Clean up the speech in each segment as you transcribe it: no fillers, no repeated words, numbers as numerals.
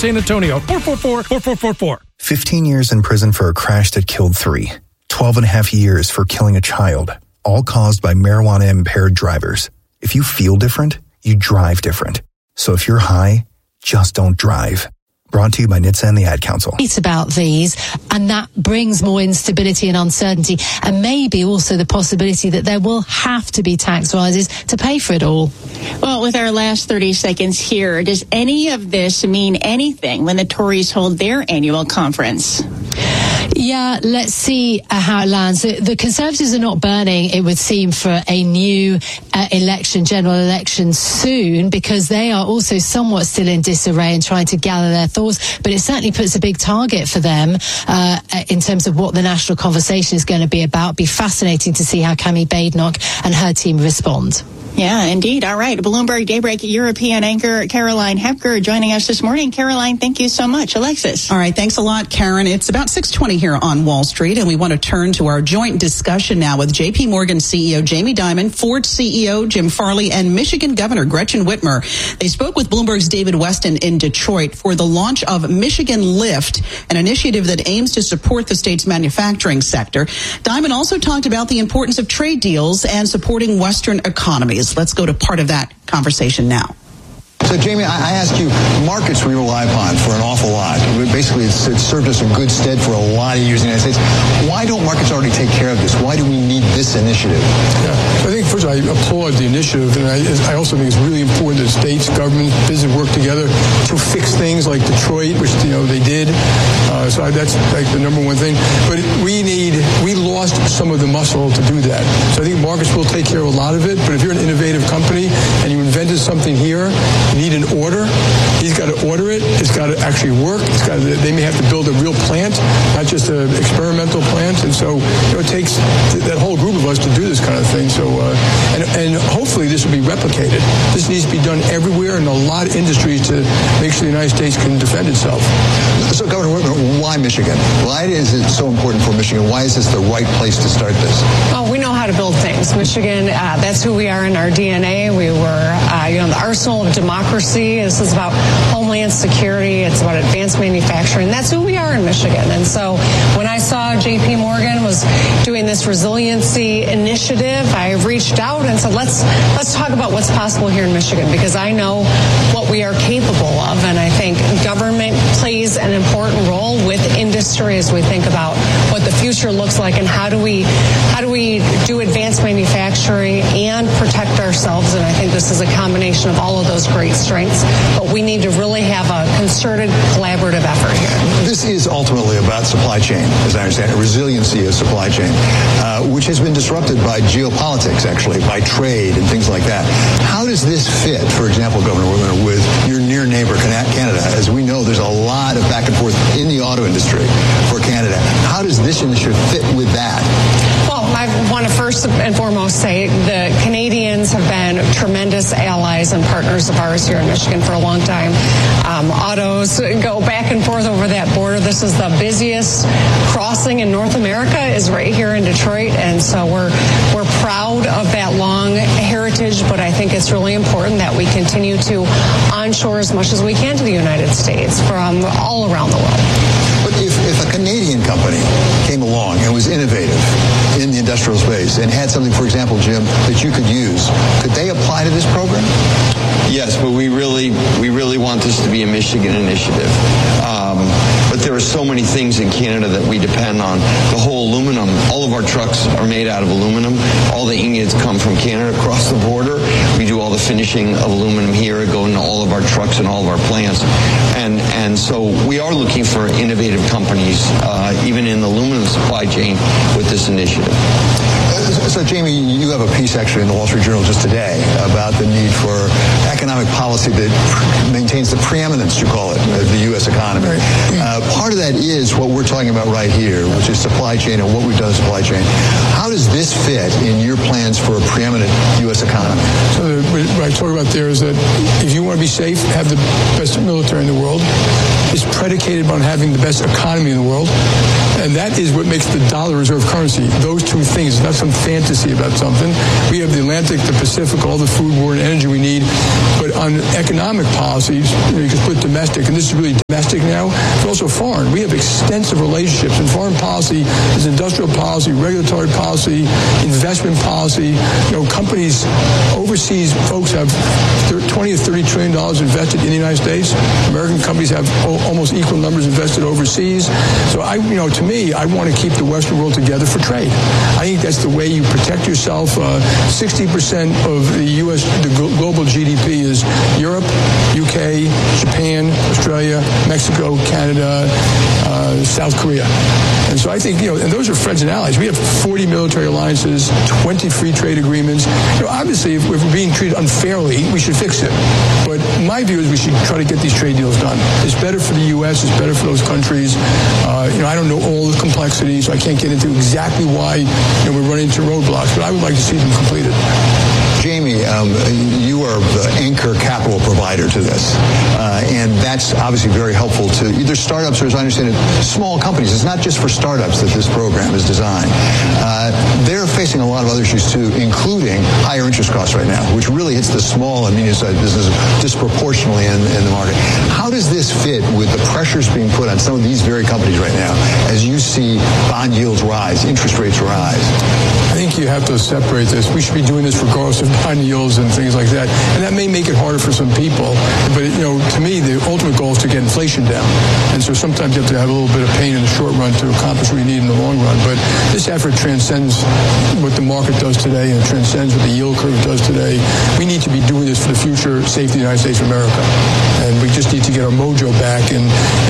San Antonio. 444-4444. 15 years in prison for a crash that killed 3. 12 and a half years for killing a child, all caused by marijuana-impaired drivers. If you feel different, you drive different. So if you're high, just don't drive. Brought to you by NHTSA and the Ad Council. It's about these, and that brings more instability and uncertainty, and maybe also the possibility that there will have to be tax rises to pay for it all. Well, with our last 30 seconds here, does any of this mean anything when the Tories hold their annual conference? Yeah, let's see how it lands. The Conservatives are not burning, it would seem, for a new general election soon, because they are also somewhat still in disarray and trying to gather their thoughts. But it certainly puts a big target for them in terms of what the national conversation is going to be about. Be fascinating to see how Cami Badenoch and her team respond. Yeah, indeed. All right. Bloomberg Daybreak European anchor Caroline Hepker joining us this morning. Caroline, thank you so much. Alexis. All right. Thanks a lot, Karen. It's about 6:20 here on Wall Street, and we want to turn to our joint discussion now with J.P. Morgan CEO Jamie Dimon, Ford CEO Jim Farley, and Michigan Governor Gretchen Whitmer. They spoke with Bloomberg's David Weston in Detroit for the launch of Michigan Lift, an initiative that aims to support the state's manufacturing sector. Dimon also talked about the importance of trade deals and supporting Western economies. Let's go to part of that conversation now. So, Jamie, I ask you, markets we rely upon for an awful lot. Basically, it's served us in good stead for a lot of years in the United States. Why don't markets already take care of this? Why do we need this initiative? Yeah, so I think, first of all, I applaud the initiative, and I also think it's really important that states, government, business work together to fix things like Detroit, which, they did. So that's like the number one thing. But we lost some of the muscle to do that. So I think markets will take care of a lot of it, but if you're an innovative company and you invented something here, need an order. He's got to order it. It's got to actually work. They may have to build a real plant, not just an experimental plant. And so it takes that whole group of us to do this kind of thing. So and hopefully this will be replicated. This needs to be done everywhere in a lot of industries to make sure the United States can defend itself. So, Governor Whitmer, why Michigan? Why is it so important for Michigan? Why is this the right place to start this? Well, we know how to build things. Michigan, that's who we are in our DNA. We were, the arsenal of democracy. This is about homeland security. It's about advanced manufacturing. That's who we are in Michigan. And so when I saw J.P. Morgan was doing this resiliency initiative, I reached out and said, let's talk about what's possible here in Michigan, because I know what we are capable of. And I think government plays an important role with industry as we think about what the future looks like and how do we do advanced manufacturing and protect ourselves. And I think this is a combination of all of those great strengths, but we need to really have a concerted, collaborative effort here. This is ultimately about supply chain, as I understand it, resiliency of supply chain, which has been disrupted by geopolitics, actually, by trade and things like that. How does this fit, for example, Governor Whitmer, with your near neighbor, Canada? As we know, there's a lot of back and forth in the auto industry for Canada. How does this initiative fit with that? Well, I want to first and foremost say the Canadians have been tremendous allies and partners of ours here in Michigan for a long time. Autos go back and forth over that border. This is the busiest crossing in North America, is right here in Detroit, and so we're proud of that long heritage, but I think it's really important that we continue to onshore as much as we can to the United States from all around the world. But if a Canadian company came along and was innovative in the industrial space and had something, for example, Jim, that you could use, could they apply to this program? Yes, but we really want this to be a Michigan initiative. But there are so many things in Canada that we depend on. The whole aluminum, all of our trucks are made out of aluminum. All the ingots come from Canada across the border. We do all the finishing of aluminum here, go into all of our trucks and all of our plants. And so we are looking for innovative companies, even in the aluminum supply chain, with this initiative. So, Jamie, you have a piece actually in the Wall Street Journal just today about the need for economic policy that maintains the preeminence, you call it, of the U.S. economy. Part of that is what we're talking about right here, which is supply chain and what we've done in supply chain. How does this fit in your plans for a preeminent U.S. economy? So what I talk about there is that if you want to be safe, have the best military in the world. It's predicated on having the best economy in the world. And that is what makes the dollar reserve currency. Those two things, not some fantasy about something. We have the Atlantic, the Pacific, all the food, water, and energy we need. But on economic policies, you can put domestic, and this is really domestic now, but also foreign. We have extensive relationships. In foreign policy, there's industrial policy, regulatory policy, investment policy. Companies overseas, folks have $20 to $30 trillion invested in the United States. American companies have almost equal numbers invested overseas. So to me, I want to keep the Western world together for trade. I think that's the way you protect yourself. 60% of the global GDP is Europe, UK, Japan, Australia, Mexico, Canada, South Korea. And so I think, and those are friends and allies. We have 40 military alliances, 20 free trade agreements. Obviously, if we're being treated unfairly, we should fix it. But my view is we should try to get these trade deals done. It's better for the U.S., it's better for those countries. I don't know all the complexities, so I can't get into exactly why we're running into roadblocks, but I would like to see them completed. Jamie, you are the anchor capital provider to this, and that's obviously very helpful to either startups or, as I understand it, small companies. It's not just for startups that this program is designed. They're facing a lot of other issues too, including higher interest costs right now, which really hits the small and medium-sized businesses disproportionately in the market. How does this fit with the pressures being put on some of these very companies right now as you see bond yields rise, interest rates rise? I think you have to separate this. We should be doing this regardless of bond yields and things like that. And that may make it harder for some people. But, to me, the ultimate goal is to get inflation down. And so sometimes you have to have a little bit of pain in the short run to accomplish what you need in the long run. But this effort transcends what the market does today and transcends what the yield curve does today. We need to be doing this for the future safety of the United States of America. And we just need to get our mojo back. And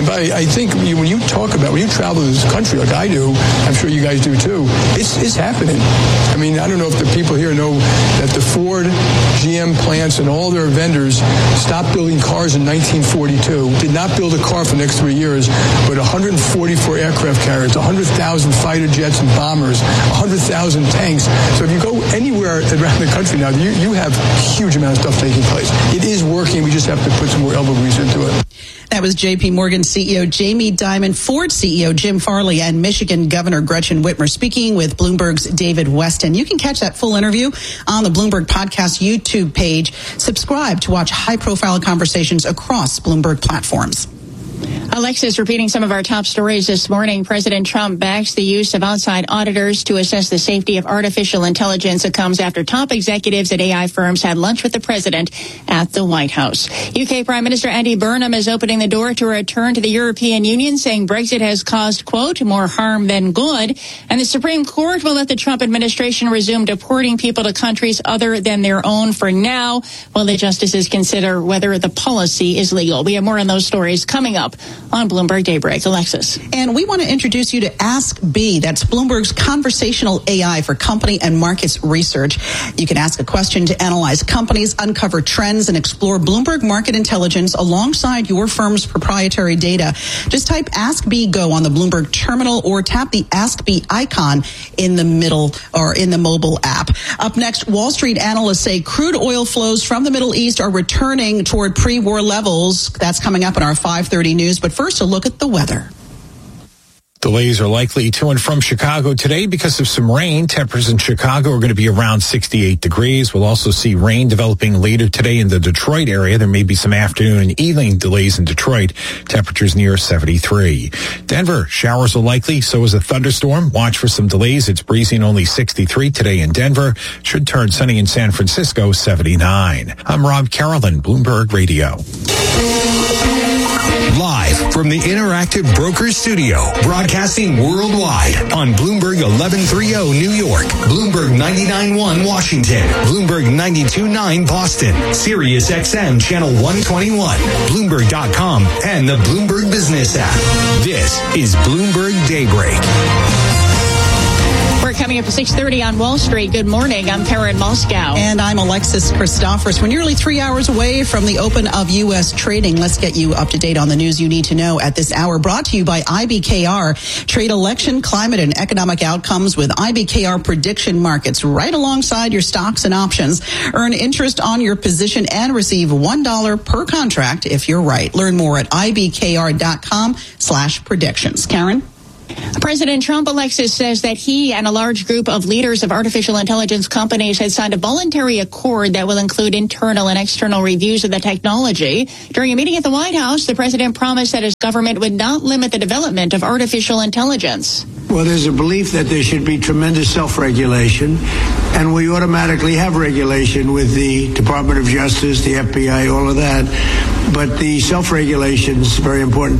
I think when you travel to this country like I do, I'm sure you guys do too, it's happening. I mean, I don't know if the people here know that the Ford, GM plants and all their vendors stopped building cars in 1942, did not build a car for the next 3 years, but 144 aircraft carriers, 100,000 fighter jets and bombers, 100,000 tanks. So if you go anywhere around the country now, you have a huge amount of stuff taking place. It is working. We just have to put some more elbow grease into it. That was J.P. Morgan CEO Jamie Dimon, Ford CEO Jim Farley, and Michigan Governor Gretchen Whitmer speaking with Bloomberg's David Weston. You can catch that full interview on the Bloomberg Podcast YouTube page. Subscribe to watch high-profile conversations across Bloomberg platforms. Alexis, repeating some of our top stories this morning. President Trump backs the use of outside auditors to assess the safety of artificial intelligence. It comes after top executives at AI firms had lunch with the president at the White House. UK Prime Minister Andy Burnham is opening the door to a return to the European Union, saying Brexit has caused, quote, more harm than good. And the Supreme Court will let the Trump administration resume deporting people to countries other than their own for now, while the justices consider whether the policy is legal. We have more on those stories coming up on Bloomberg Daybreak. Alexis. And we want to introduce you to Ask B. That's Bloomberg's conversational AI for company and markets research. You can ask a question to analyze companies, uncover trends, and explore Bloomberg market intelligence alongside your firm's proprietary data. Just type Ask B Go on the Bloomberg terminal or tap the Ask B icon in the middle or in the mobile app. Up next, Wall Street analysts say crude oil flows from the Middle East are returning toward pre-war levels. That's coming up in our 5:30 news. But first, a look at the weather. Delays are likely to and from Chicago today because of some rain. Temperatures in Chicago are going to be around 68 degrees. We'll also see rain developing later today in the Detroit area. There may be some afternoon and evening delays in Detroit. Temperatures near 73. Denver, showers are likely. So is a thunderstorm. Watch for some delays. It's breezy and only 63 today in Denver. Should turn sunny in San Francisco, 79. I'm Rob Carolyn, Bloomberg Radio. Live from the Interactive Brokers Studio, broadcasting worldwide on Bloomberg 1130 New York, Bloomberg 99.1 Washington, Bloomberg 92.9 Boston, Sirius XM Channel 121, Bloomberg.com, and the Bloomberg Business app. This is Bloomberg Daybreak. We're coming up at 6:30 on Wall Street. Good morning. I'm Karen Moscow. And I'm Alexis Christophers. We're nearly 3 hours away from the open of U.S. trading. Let's get you up to date on the news you need to know at this hour. Brought to you by IBKR. Trade election, climate, and economic outcomes with IBKR prediction markets right alongside your stocks and options. Earn interest on your position and receive $1 per contract if you're right. Learn more at IBKR.com/predictions. Karen? President Trump, Alexis, says that he and a large group of leaders of artificial intelligence companies had signed a voluntary accord that will include internal and external reviews of the technology. During a meeting at the White House, the president promised that his government would not limit the development of artificial intelligence. Well, there's a belief that there should be tremendous self-regulation, and we automatically have regulation with the Department of Justice, the FBI, all of that. But the self-regulation is very important.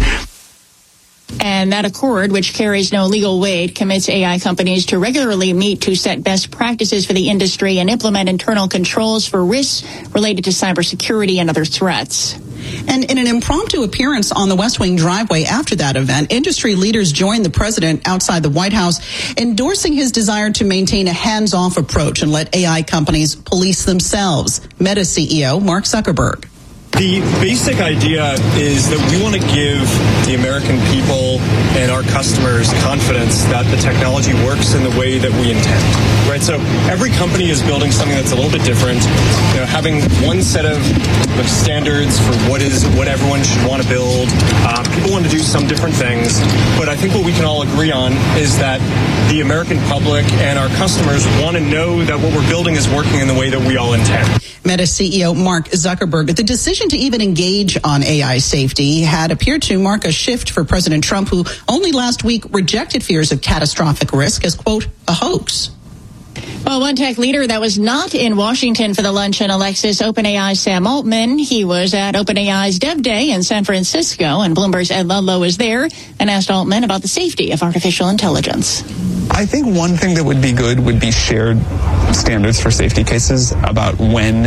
And that accord, which carries no legal weight, commits AI companies to regularly meet to set best practices for the industry and implement internal controls for risks related to cybersecurity and other threats. And in an impromptu appearance on the West Wing driveway after that event, industry leaders joined the president outside the White House, endorsing his desire to maintain a hands-off approach and let AI companies police themselves. Meta CEO Mark Zuckerberg. The basic idea is that we want to give the American people and our customers confidence that the technology works in the way that we intend, right? So every company is building something that's a little bit different. You know, having one set of standards for what everyone should want to build. People want to do some different things, but I think what we can all agree on is that the American public and our customers want to know that what we're building is working in the way that we all intend. Meta CEO Mark Zuckerberg. The decision to even engage on AI safety had appeared to mark a shift for President Trump, who only last week rejected fears of catastrophic risk as, quote, a hoax. Well, one tech leader that was not in Washington for the luncheon, Alexis, OpenAI's Sam Altman. He was at OpenAI's Dev Day in San Francisco, and Bloomberg's Ed Ludlow was there and asked Altman about the safety of artificial intelligence. I think one thing that would be good would be shared standards for safety cases about when,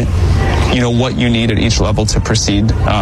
what you need at each level to proceed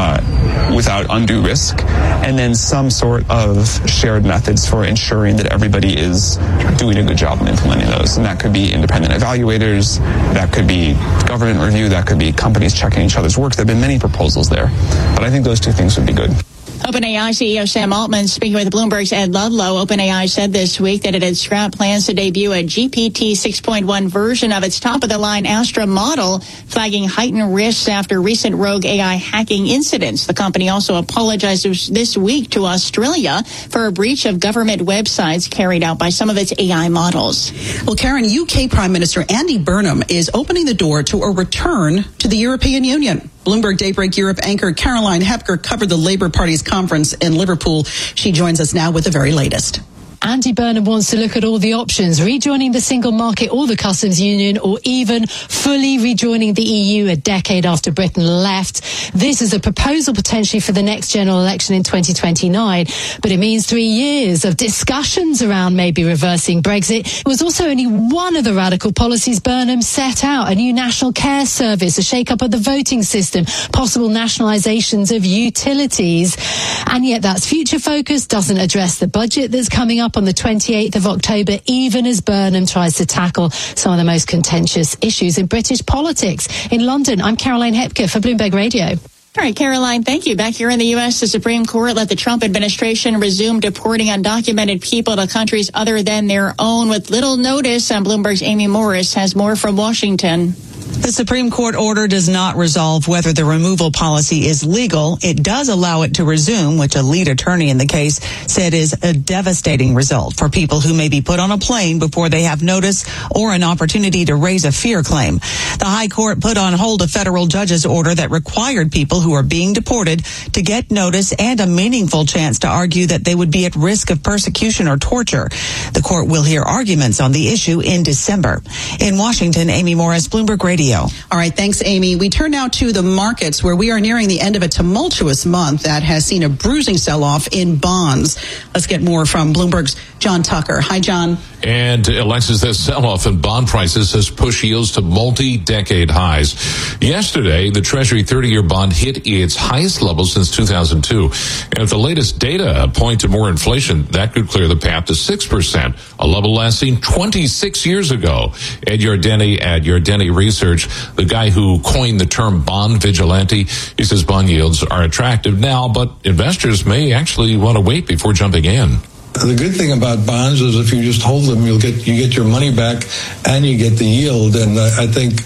without undue risk, and then some sort of shared methods for ensuring that everybody is doing a good job in implementing those. And that could be independent evaluators, that could be government review, that could be companies checking each other's work. There have been many proposals there, but I think those two things would be good. OpenAI CEO Sam Altman speaking with Bloomberg's Ed Ludlow. OpenAI said this week that it had scrapped plans to debut a GPT 6.1 version of its top-of-the-line Astra model, flagging heightened risks after recent rogue AI hacking incidents. The company also apologized this week to Australia for a breach of government websites carried out by some of its AI models. Well, Karen, UK Prime Minister Andy Burnham is opening the door to a return to the European Union. Bloomberg Daybreak Europe anchor Caroline Hepker covered the Labour Party's conference in Liverpool. She joins us now with the very latest. Andy Burnham wants to look at all the options, rejoining the single market or the customs union, or even fully rejoining the EU a decade after Britain left. This is a proposal potentially for the next general election in 2029, but it means 3 years of discussions around maybe reversing Brexit. It was also only one of the radical policies Burnham set out: a new national care service, a shake-up of the voting system, possible nationalisations of utilities. And yet that's future-focused, doesn't address the budget that's coming up on the 28th of October, even as Burnham tries to tackle some of the most contentious issues in British politics. In London, I'm Caroline Hepker for Bloomberg Radio. All right, Caroline, thank you. Back here in the U.S., the Supreme Court let the Trump administration resume deporting undocumented people to countries other than their own with little notice. Bloomberg's Amy Morris has more from Washington. The Supreme Court order does not resolve whether the removal policy is legal. It does allow it to resume, which a lead attorney in the case said is a devastating result for people who may be put on a plane before they have notice or an opportunity to raise a fear claim. The High Court put on hold a federal judge's order that required people who are being deported to get notice and a meaningful chance to argue that they would be at risk of persecution or torture. The court will hear arguments on the issue in December. In Washington, Amy Morris, Bloomberg Radio. All right, thanks, Amy. We turn now to the markets, where we are nearing the end of a tumultuous month that has seen a bruising sell-off in bonds. Let's get more from Bloomberg's John Tucker. Hi, John. And Alexis, that sell-off in bond prices has pushed yields to multi-decade highs. Yesterday, the Treasury 30-year bond hit its highest level since 2002. And if the latest data point to more inflation, that could clear the path to 6%, a level last seen 26 years ago. Ed Yardeni at Yardeni Research, the guy who coined the term bond vigilante, he says bond yields are attractive now, but investors may actually want to wait before jumping in. The good thing about bonds is if you just hold them, you get your money back and you get the yield. And I think,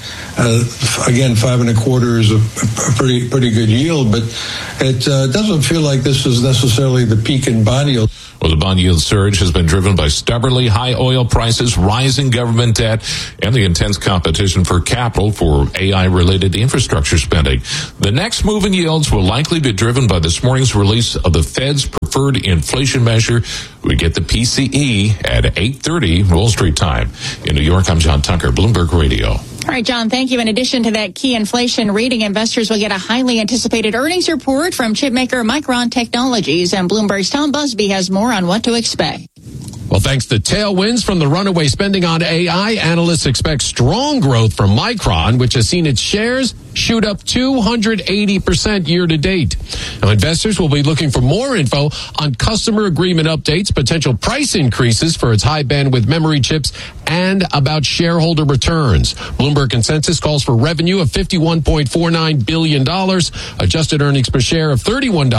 again, 5.25 is a pretty good yield, but it doesn't feel like this is necessarily the peak in bond yield. Well, the bond yield surge has been driven by stubbornly high oil prices, rising government debt, and the intense competition for capital for AI-related infrastructure spending. The next move in yields will likely be driven by this morning's release of the Fed's preferred inflation measure. We get the PCE at 8:30 Wall Street time. In New York, I'm John Tucker, Bloomberg Radio. All right, John, thank you. In addition to that key inflation reading, investors will get a highly anticipated earnings report from chipmaker Micron Technologies, and Bloomberg's Tom Busby has more on what to expect. Well, thanks to tailwinds from the runaway spending on AI, analysts expect strong growth from Micron, which has seen its shares shoot up 280% year to date. Now, investors will be looking for more info on customer agreement updates, potential price increases for its high bandwidth memory chips, and about shareholder returns. Bloomberg consensus calls for revenue of $51.49 billion, adjusted earnings per share of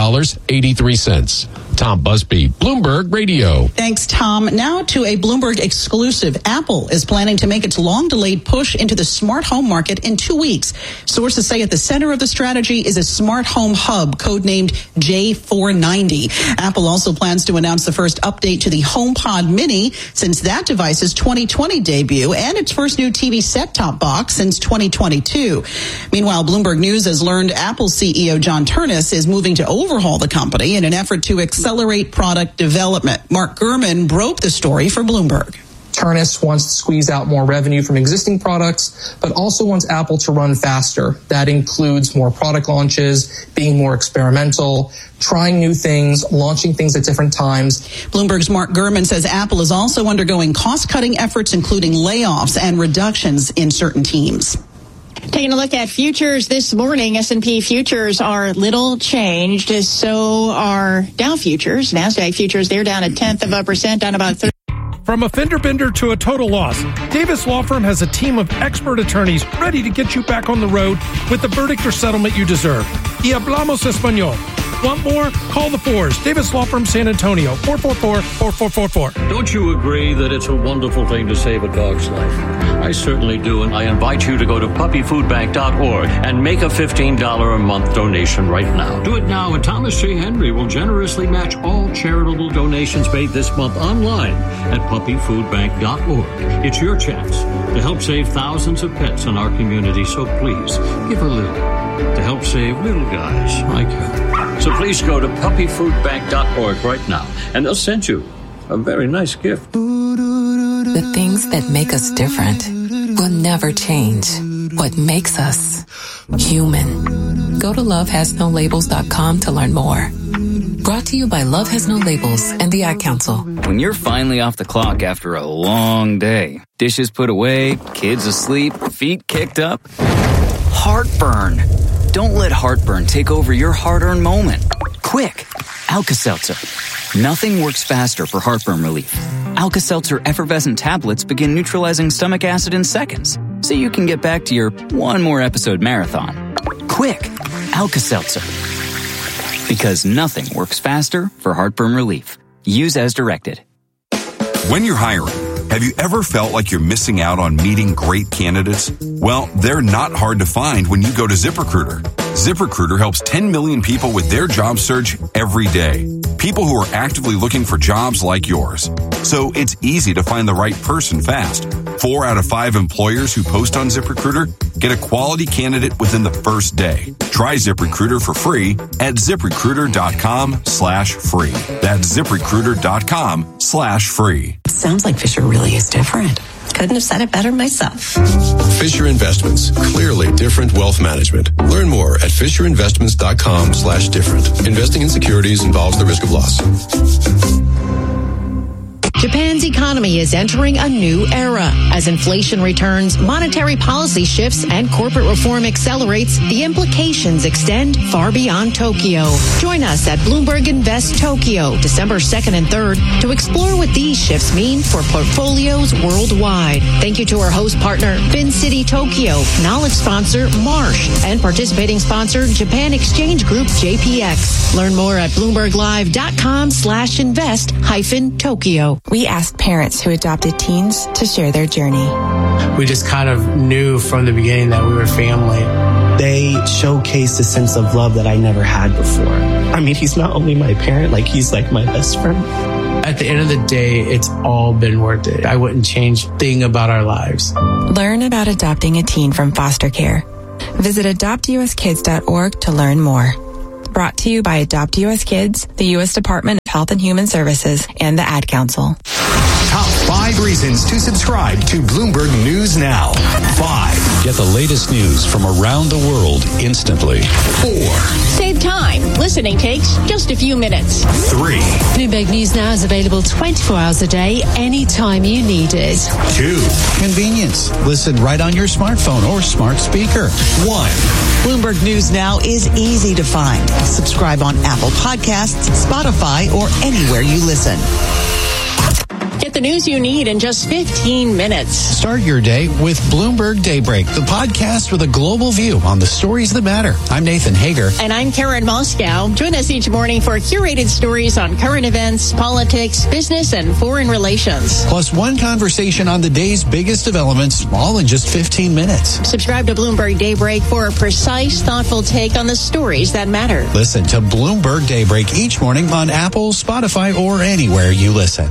$31.83. Tom Busby, Bloomberg Radio. Thanks, Tom. Now to a Bloomberg exclusive. Apple is planning to make its long-delayed push into the smart home market in 2 weeks. Sources say at the center of the strategy is a smart home hub codenamed J490. Apple also plans to announce the first update to the HomePod Mini since that device's 2020 debut and its first new TV set-top box since 2022. Meanwhile, Bloomberg News has learned Apple CEO John Ternus is moving to overhaul the company in an effort to accelerate product development. Mark Gurman broke the story for Bloomberg. Ternus wants to squeeze out more revenue from existing products, but also wants Apple to run faster. That includes more product launches, being more experimental, trying new things, launching things at different times. Bloomberg's Mark Gurman says Apple is also undergoing cost-cutting efforts, including layoffs and reductions in certain teams. Taking a look at futures this morning, S&P futures are little changed. So are Dow futures. NASDAQ futures, they're down 0.1%, down about 30. From a fender bender to a total loss, Davis Law Firm has a team of expert attorneys ready to get you back on the road with the verdict or settlement you deserve. Y hablamos español. Want more? Call the Fours. Davis Law Firm, San Antonio, 444-4444. Don't you agree that it's a wonderful thing to save a dog's life? I certainly do, and I invite you to go to puppyfoodbank.org and make a $15 a month donation right now. Do it now, and Thomas J. Henry will generously match all charitable donations made this month online at puppyfoodbank.org. It's your chance to help save thousands of pets in our community, so please give a little to help save little guys like you. So please go to puppyfoodbank.org right now, and they'll send you a very nice gift. The things that make us different will never change. What makes us human. Go to lovehasnolabels.com to learn more. Brought to you by Love Has No Labels and the Ad Council. When you're finally off the clock after a long day, dishes put away, kids asleep, feet kicked up, heartburn. Don't let heartburn take over your hard-earned moment. Quick, Alka-Seltzer. Nothing works faster for heartburn relief. Alka-Seltzer effervescent tablets begin neutralizing stomach acid in seconds, so you can get back to your one more episode marathon. Quick, Alka-Seltzer. Because nothing works faster for heartburn relief. Use as directed. When you're hiring, have you ever felt like you're missing out on meeting great candidates? Well, they're not hard to find when you go to ZipRecruiter. ZipRecruiter helps 10 million people with their job search every day. People who are actively looking for jobs like yours. So it's easy to find the right person fast. 4 out of 5 employers who post on ZipRecruiter get a quality candidate within the first day. Try ZipRecruiter for free at ZipRecruiter.com/free. That's ZipRecruiter.com/free. Sounds like Fisher really is different. Couldn't have said it better myself. Fisher Investments. Clearly different wealth management. Learn more at FisherInvestments.com/different. Investing in securities involves the risk of loss. Japan's economy is entering a new era. As inflation returns, monetary policy shifts, and corporate reform accelerates, the implications extend far beyond Tokyo. Join us at Bloomberg Invest Tokyo, December 2nd and 3rd, to explore what these shifts mean for portfolios worldwide. Thank you to our host partner, FinCity Tokyo, knowledge sponsor, Marsh, and participating sponsor, Japan Exchange Group, JPX. Learn more at BloombergLive.com/invest-Tokyo. We asked parents who adopted teens to share their journey. We just kind of knew from the beginning that we were family. They showcased a sense of love that I never had before. I mean, he's not only my parent, he's like my best friend. At the end of the day, it's all been worth it. I wouldn't change a thing about our lives. Learn about adopting a teen from foster care. Visit adoptuskids.org to learn more. Brought to you by Adopt US Kids, the U.S. Department of Health and Human Services, and the Ad Council. Top 5 reasons to subscribe to Bloomberg News Now. 5. Get the latest news from around the world instantly. 4. Save time. Listening takes just a few minutes. 3. Bloomberg News Now is available 24 hours a day, anytime you need it. 2. Convenience. Listen right on your smartphone or smart speaker. 1. Bloomberg News Now is easy to find. Subscribe on Apple Podcasts, Spotify, or anywhere you listen. Get the news you need in just 15 minutes. Start your day with Bloomberg Daybreak, the podcast with a global view on the stories that matter. I'm Nathan Hager. And I'm Karen Moscow. Join us each morning for curated stories on current events, politics, business, and foreign relations. Plus one conversation on the day's biggest developments, all in just 15 minutes. Subscribe to Bloomberg Daybreak for a precise, thoughtful take on the stories that matter. Listen to Bloomberg Daybreak each morning on Apple, Spotify, or anywhere you listen.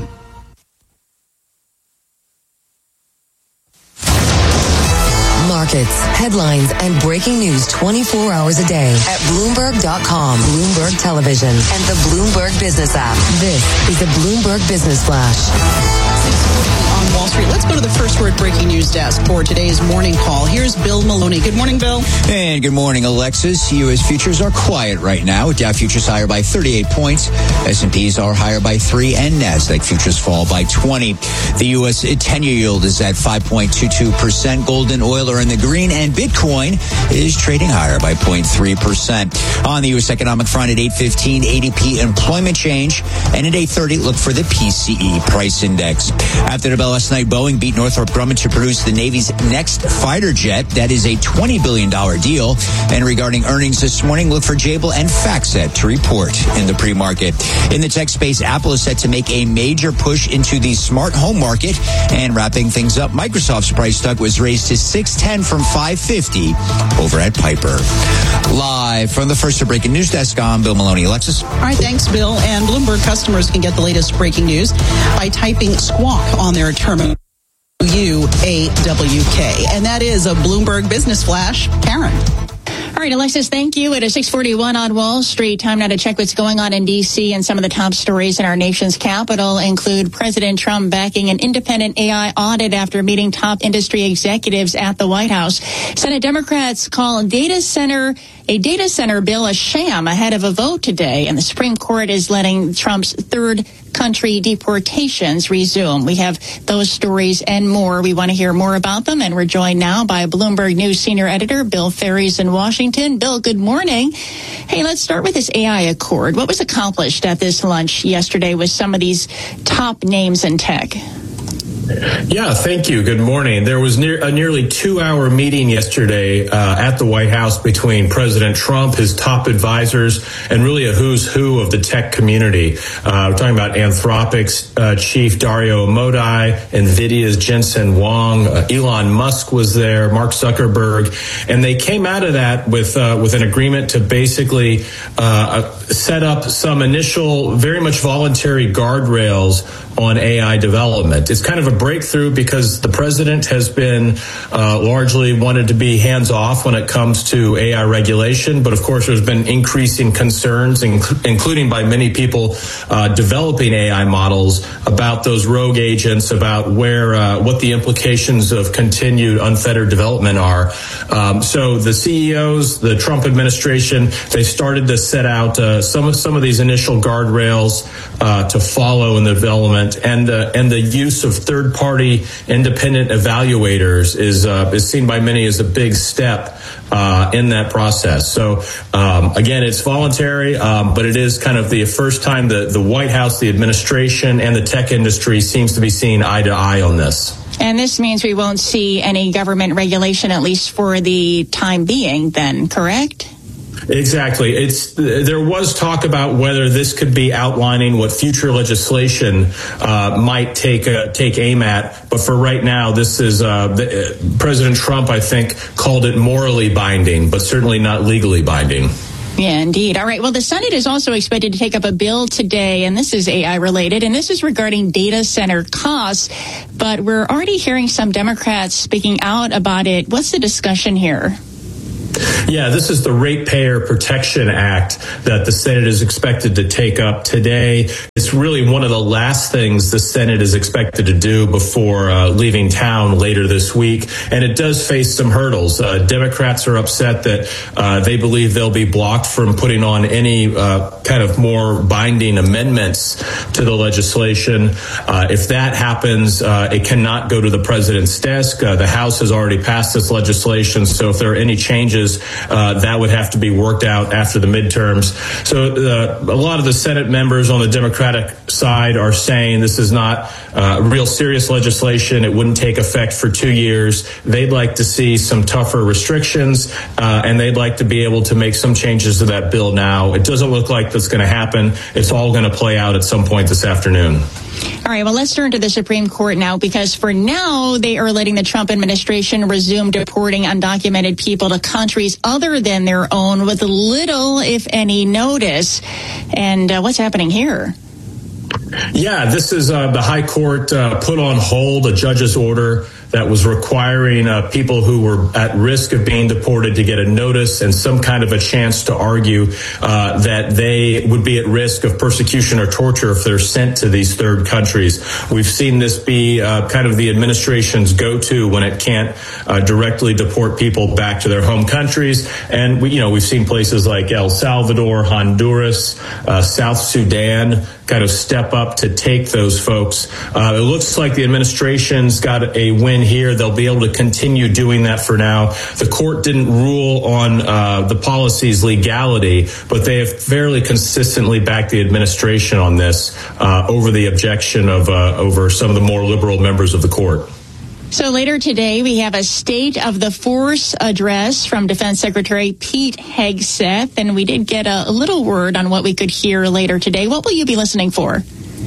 Markets, headlines, and breaking news 24 hours a day at Bloomberg.com, Bloomberg Television, and the Bloomberg Business app. This is the Bloomberg Business Flash. On Wall Street, let's go to the first word breaking news desk for today's morning call. Here's Bill Maloney. Good morning, Bill. And good morning, Alexis. U.S. futures are quiet right now, with Dow futures higher by 38 points. S&Ps are higher by 3, and NASDAQ futures fall by 20. The U.S. 10-year yield is at 5.22%. Gold and oil are in the green, and Bitcoin is trading higher by 0.3%. On the U.S. economic front at 8:15, ADP employment change, and at 8:30, look for the PCE price index. After the bell last night, Boeing beat Northrop Grumman to produce the Navy's next fighter jet. That is a $20 billion deal. And regarding earnings this morning, look for Jabil and FactSet to report in the pre-market. In the tech space, Apple is set to make a major push into the smart home market. And wrapping things up, Microsoft's price tag was raised to $610 from $550 over at Piper. Live from the first breaking news desk, I'm Bill Maloney. Alexis. All right, thanks, Bill. And Bloomberg customers can get the latest breaking news by typing squawk on their terminal. UAWK. And that is a Bloomberg Business Flash. Karen. All right, Alexis, thank you. It is 6:41 on Wall Street. Time now to check what's going on in D.C. And some of the top stories in our nation's capital include President Trump backing an independent AI audit after meeting top industry executives at the White House. Senate Democrats call a data center bill a sham ahead of a vote today. And the Supreme Court is letting Trump's third country deportations resume. We have those stories and more. We want to hear more about them, and we're joined now by Bloomberg News senior editor Bill Ferries in Washington. Bill, good morning. Hey, let's start with this AI Accord. What was accomplished at this lunch yesterday with some of these top names in tech? Yeah, thank you. Good morning. There was a nearly 2-hour meeting yesterday at the White House between President Trump, his top advisors, and really a who's who of the tech community. We're talking about Anthropic's chief Dario Amodei, NVIDIA's Jensen Huang, Elon Musk was there, Mark Zuckerberg, and they came out of that with an agreement to basically set up some initial, very much voluntary guardrails on AI development. It's kind of a breakthrough because the president has been largely wanted to be hands-off when it comes to AI regulation. But of course, there's been increasing concerns, including by many people developing AI models, about those rogue agents, about what the implications of continued unfettered development are. So the CEOs, the Trump administration, they started to set out some of these initial guardrails to follow in the development. And the use of third-party independent evaluators is seen by many as a big step in that process. So again, it's voluntary, but it is kind of the first time the White House, the administration, and the tech industry seems to be seeing eye to eye on this. And this means we won't see any government regulation, at least for the time being, then, correct? Exactly. There was talk about whether this could be outlining what future legislation might take aim at. But for right now, this is President Trump, I think, called it morally binding, but certainly not legally binding. Yeah, indeed. All right. Well, the Senate is also expected to take up a bill today, and this is AI related, and this is regarding data center costs. But we're already hearing some Democrats speaking out about it. What's the discussion here? Yeah, this is the Ratepayer Protection Act that the Senate is expected to take up today. It's really one of the last things the Senate is expected to do before leaving town later this week. And it does face some hurdles. Democrats are upset that they believe they'll be blocked from putting on any kind of more binding amendments to the legislation. If that happens, it cannot go to the president's desk. The House has already passed this legislation, so if there are any changes, that would have to be worked out after the midterms. So a lot of the Senate members on the Democratic side are saying this is not real serious legislation. It wouldn't take effect for 2 years. They'd like to see some tougher restrictions, and they'd like to be able to make some changes to that bill now. It doesn't look like that's going to happen. It's all going to play out at some point this afternoon. All right, well, let's turn to the Supreme Court now, because for now, they are letting the Trump administration resume deporting undocumented people to countries other than their own with little, if any, notice. And what's happening here? Yeah, this is the High Court put on hold a judge's order that was requiring people who were at risk of being deported to get a notice and some kind of a chance to argue that they would be at risk of persecution or torture if they're sent to these third countries. We've seen this be kind of the administration's go-to when it can't directly deport people back to their home countries. And we've seen places like El Salvador, Honduras, South Sudan kind of step up to take those folks. It looks like the administration's got a win here. They'll be able to continue doing that for now. The court didn't rule on the policy's legality, but they have fairly consistently backed the administration on this over the objection of over some of the more liberal members of the court. So later today, we have a State of the Force address from Defense Secretary Pete Hegseth, and we did get a little word on what we could hear later today. What will you be listening for?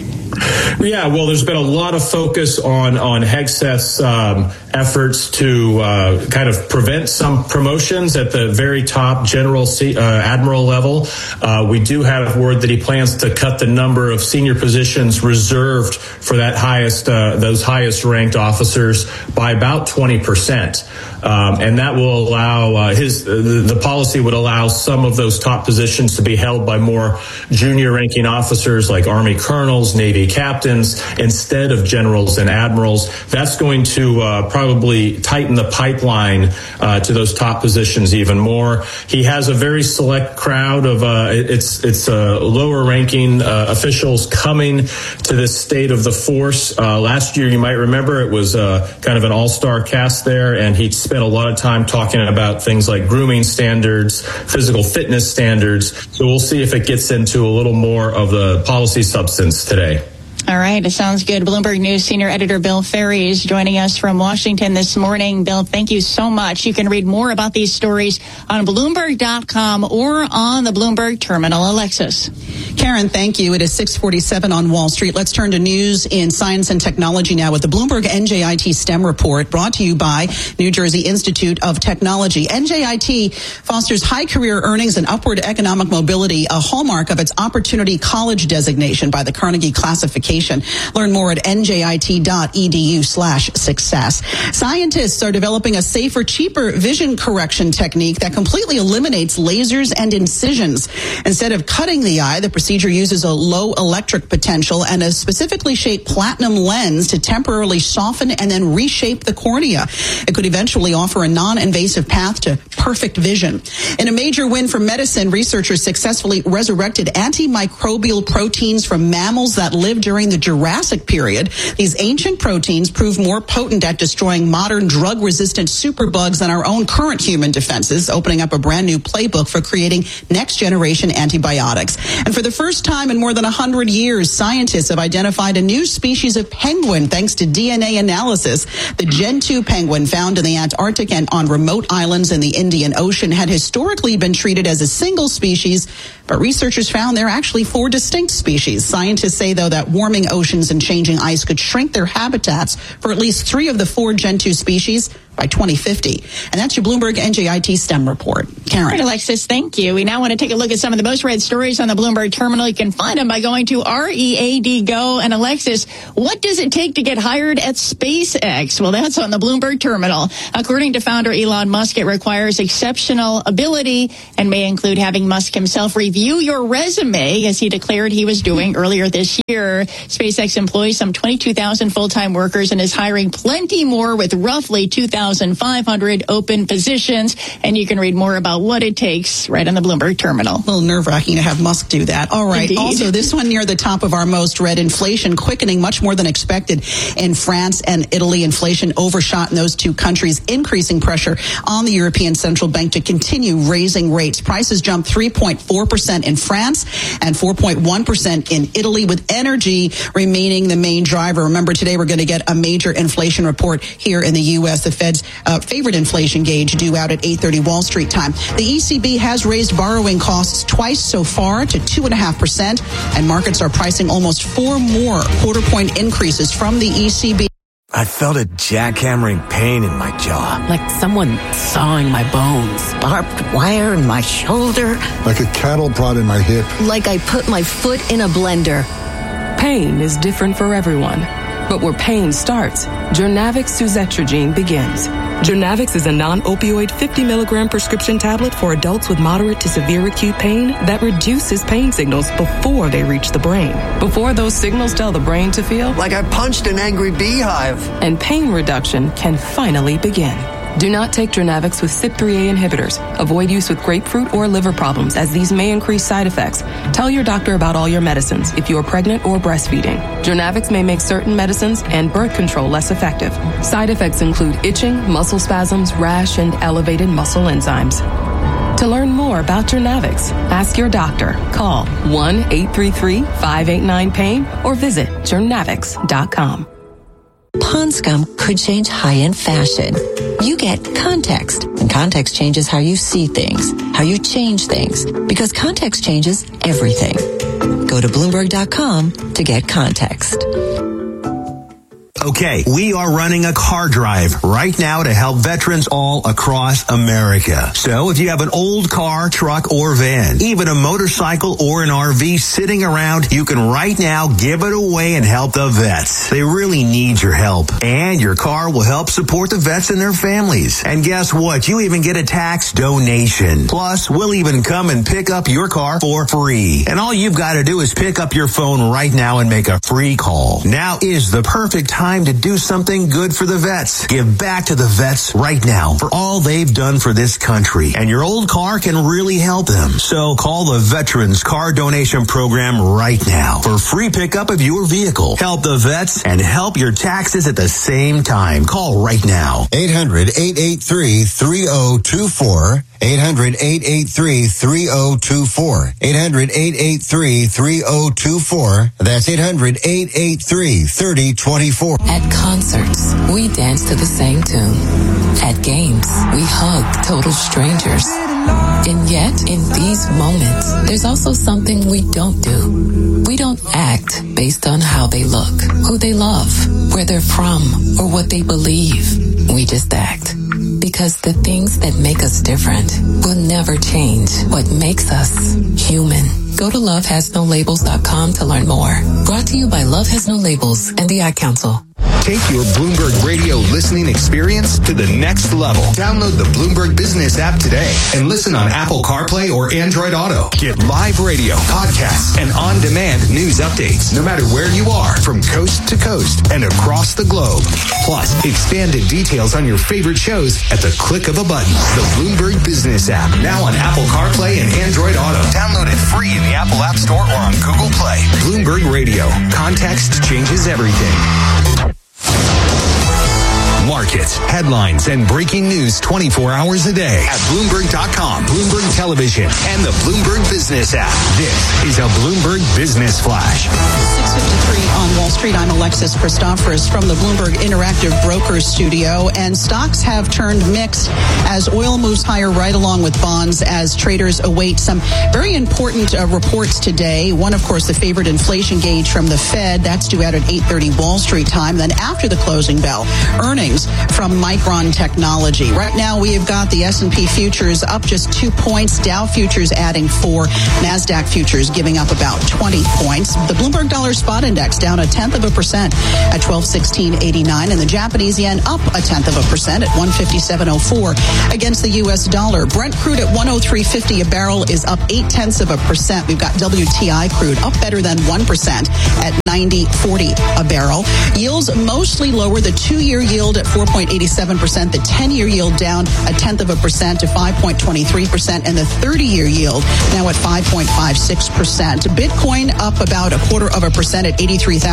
Yeah, well, there's been a lot of focus on Hegseth's efforts to kind of prevent some promotions at the very top general admiral level. We do have word that he plans to cut the number of senior positions reserved for that those highest ranked officers by about 20%. And that will allow the policy would allow some of those top positions to be held by more junior ranking officers like Army colonels, Navy captains, instead of generals and admirals. That's going to probably tighten the pipeline to those top positions even more. He has a very select crowd of it's lower ranking officials coming to this State of the Force. Last year, you might remember, it was kind of an all-star cast there, and he spent a lot of time talking about things like grooming standards, physical fitness standards. So we'll see if it gets into a little more of the policy substance today. All right. It sounds good. Bloomberg News senior editor Bill Ferry is joining us from Washington this morning. Bill, thank you so much. You can read more about these stories on Bloomberg.com or on the Bloomberg Terminal. Alexis. Karen, thank you. It is 6:47 on Wall Street. Let's turn to news in science and technology now with the Bloomberg NJIT STEM report brought to you by New Jersey Institute of Technology. NJIT fosters high career earnings and upward economic mobility, a hallmark of its Opportunity College designation by the Carnegie Classification. Learn more at njit.edu/success. Scientists are developing a safer, cheaper vision correction technique that completely eliminates lasers and incisions. Instead of cutting the eye, the procedure uses a low electric potential and a specifically shaped platinum lens to temporarily soften and then reshape the cornea. It could eventually offer a non-invasive path to perfect vision. In a major win for medicine, researchers successfully resurrected antimicrobial proteins from mammals that lived during the Jurassic period. These ancient proteins prove more potent at destroying modern drug-resistant superbugs than our own current human defenses, opening up a brand new playbook for creating next-generation antibiotics. And for the first time in more than 100 years, scientists have identified a new species of penguin thanks to DNA analysis. The Gen 2 penguin found in the Antarctic and on remote islands in the Indian Ocean had historically been treated as a single species, but researchers found there are actually 4 distinct species. Scientists say, though, that warming warming oceans and changing ice could shrink their habitats for at least 3 of the 4 Gen 2 species by 2050. And that's your Bloomberg NJIT STEM report. Karen. All right, Alexis, thank you. We now want to take a look at some of the most read stories on the Bloomberg terminal. You can find them by going to READ Go. And Alexis, what does it take to get hired at SpaceX? Well, that's on the Bloomberg terminal. According to founder Elon Musk, it requires exceptional ability and may include having Musk himself review your resume, as he declared he was doing earlier this year. SpaceX employs some 22,000 full-time workers and is hiring plenty more, with roughly 2,500 open positions. And you can read more about what it takes right on the Bloomberg terminal. A little nerve-wracking to have Musk do that. All right. Indeed. Also, this one near the top of our most read, inflation quickening much more than expected in France and Italy. Inflation overshot in those 2 countries, increasing pressure on the European Central Bank to continue raising rates. Prices jumped 3.4% in France and 4.1% in Italy, with energy remaining the main driver. Remember, today we're going to get a major inflation report here in the U.S. The Fed's favorite inflation gauge due out at 8:30 Wall Street time. The ECB has raised borrowing costs twice so far to 2.5%, and markets are pricing almost 4 more quarter-point increases from the ECB. I felt a jackhammering pain in my jaw. Like someone sawing my bones. Barbed wire in my shoulder. Like a cattle prod in my hip. Like I put my foot in a blender. Pain is different for everyone. But where pain starts, Jurnavix suzetrigine begins. Jurnavix is a non-opioid 50 milligram prescription tablet for adults with moderate to severe acute pain that reduces pain signals before they reach the brain. Before those signals tell the brain to feel like I punched an angry beehive. And pain reduction can finally begin. Do not take Jurnavix with CYP3A inhibitors. Avoid use with grapefruit or liver problems, as these may increase side effects. Tell your doctor about all your medicines if you are pregnant or breastfeeding. Jurnavix may make certain medicines and birth control less effective. Side effects include itching, muscle spasms, rash, and elevated muscle enzymes. To learn more about Jurnavix, ask your doctor. Call 1-833-589-PAIN or visit Jurnavix.com. Pond Scum could change high-end fashion. You get context, and context changes how you see things, how you change things, because context changes everything. Go to Bloomberg.com to get context. Okay, we are running a car drive right now to help veterans all across America. So if you have an old car, truck, or van, even a motorcycle or an RV sitting around, you can right now give it away and help the vets. They really need your help. And your car will help support the vets and their families. And guess what? You even get a tax donation. Plus, we'll even come and pick up your car for free. And all you've got to do is pick up your phone right now and make a free call. Now is the perfect time to do something good for the vets. Give back to the vets right now for all they've done for this country. And your old car can really help them. So call the Veterans Car Donation Program right now for free pickup of your vehicle. Help the vets and help your taxes at the same time. Call right now. 800-883-3024. 800-883-3024. 800-883-3024. That's 800-883-3024. At concerts, we dance to the same tune. At games, we hug total strangers. And yet, in these moments, there's also something we don't do. We don't act based on how they look, who they love, where they're from, or what they believe. We just act. Because the things that make us different will never change what makes us human. Go to lovehasnolabels.com to learn more. Brought to you by Love Has No Labels and the Ad Council. Take your Bloomberg Radio listening experience to the next level. Download the Bloomberg Business app today and listen on Apple CarPlay or Android Auto. Get live radio, podcasts, and on-demand news updates no matter where you are, from coast to coast and across the globe. Plus, expanded details on your favorite shows at the click of a button. The Bloomberg Business app, now on Apple CarPlay and Android Auto. Download it free in the Apple App Store or on Google Play. Bloomberg Radio. Context changes everything. Markets, headlines, and breaking news 24 hours a day at Bloomberg.com, Bloomberg Television, and the Bloomberg Business app. This is a Bloomberg Business Flash. 6:53 on Wall Street. I'm Alexis Christoforous from the Bloomberg Interactive Brokers Studio. And stocks have turned mixed as oil moves higher right along with bonds as traders await some very important reports today. One, of course, the favored inflation gauge from the Fed. That's due out at 8:30 Wall Street time. Then after the closing bell, earnings from Micron Technology. Right now, we have got the S&P futures up just 2 points. Dow futures adding 4. NASDAQ futures giving up about 20 points. The Bloomberg Dollar Spot Index down 0.1% at 1216.89, and the Japanese yen up 0.1% at 157.04 against the U.S. dollar. Brent crude at 103.50 a barrel is up 0.8%. We've got WTI crude up better than 1% at 90.40 a barrel. Yields mostly lower. The 2-year yield at 4.87%, the 10-year yield down 0.1% to 5.23%, and the 30-year yield now at 5.56%. Bitcoin up about 0.25% at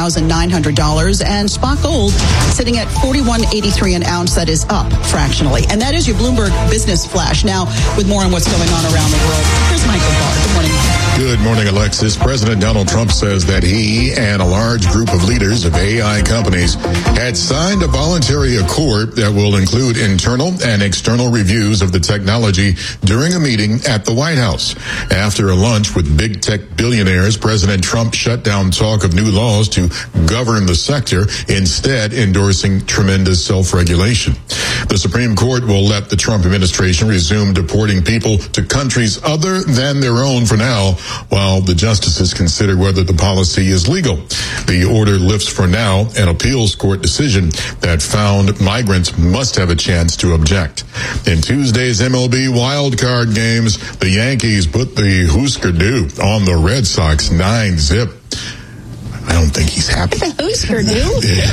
$83,900, and spot gold sitting at $41.83 an ounce. That is up fractionally. And that is your Bloomberg Business Flash. Now, with more on what's going on around the world, here's Michael Barr. Good morning. Good morning, Alexis. President Donald Trump says that he and a large group of leaders of AI companies had signed a voluntary accord that will include internal and external reviews of the technology during a meeting at the White House. After a lunch with big tech billionaires, President Trump shut down talk of new laws to govern the sector, instead endorsing tremendous self-regulation. The Supreme Court will let the Trump administration resume deporting people to countries other than their own for now, while the justices consider whether the policy is legal. The order lifts for now an appeals court decision that found migrants must have a chance to object. In Tuesday's MLB wildcard games, the Yankees put the Husker Du on the Red Sox 9-0. I don't think he's happy. Husker Du?